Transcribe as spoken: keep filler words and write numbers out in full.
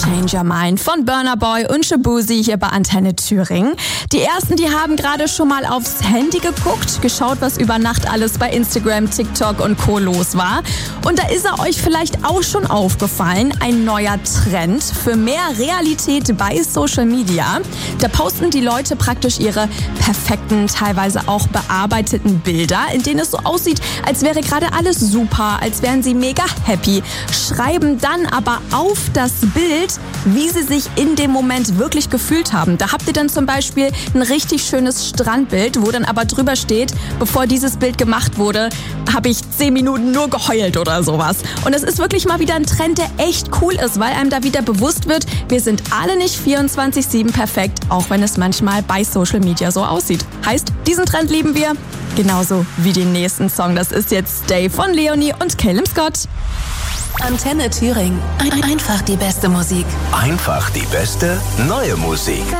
Change Your Mind von Burna Boy und Shaboozey hier bei Antenne Thüringen. Die ersten, die haben gerade schon mal aufs Handy geguckt, geschaut, was über Nacht alles bei Instagram, TikTok und Co. los war. Und da ist er euch vielleicht auch schon aufgefallen, ein neuer Trend für mehr Realität bei Social Media. Da posten die Leute praktisch ihre perfekten, teilweise auch bearbeiteten Bilder, in denen es so aussieht, als wäre gerade alles super, als wären sie mega happy, schreiben dann aber auf das Bild, wie sie sich in dem Moment wirklich gefühlt haben. Da habt ihr dann zum Beispiel ein richtig schönes Strandbild, wo dann aber drüber steht, bevor dieses Bild gemacht wurde, habe ich zehn Minuten nur geheult oder sowas. Und es ist wirklich mal wieder ein Trend, der echt cool ist, weil einem da wieder bewusst wird, wir sind alle nicht vierundzwanzig sieben perfekt, auch wenn es manchmal bei Social Media so aussieht. Heißt, diesen Trend lieben wir, genauso wie den nächsten Song. Das ist jetzt Stay von Leonie und Caleb Scott. Antenne Thüringen. Ein- Einfach die beste Musik. Einfach die beste neue Musik.